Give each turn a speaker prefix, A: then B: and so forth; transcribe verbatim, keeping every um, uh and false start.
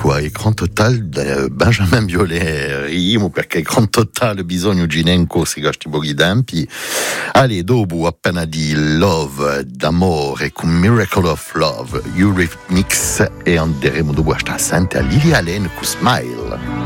A: qua, ecran total de Benjamin Biolay, rimo perché ecran total bisogno ginenco si gasti pochi tempi. Allez, dopo appena di Love d'amore con Miracle of Love, Eurythmics e anderemo dopo a sta sente a Lily Allen con Smile.